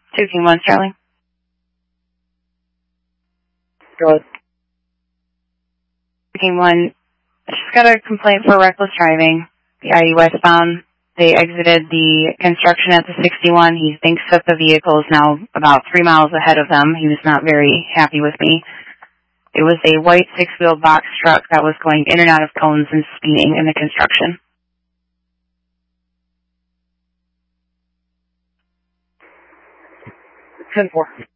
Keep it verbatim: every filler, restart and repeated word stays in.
two King one, Charlie. Go ahead. King one, I just got a complaint for reckless driving. The I E westbound, they exited the construction at the sixty-one. He thinks that the vehicle is now about three miles ahead of them. He was not very happy with me. It was a white six-wheel box truck that was going in and out of cones and speeding in the construction. ten four.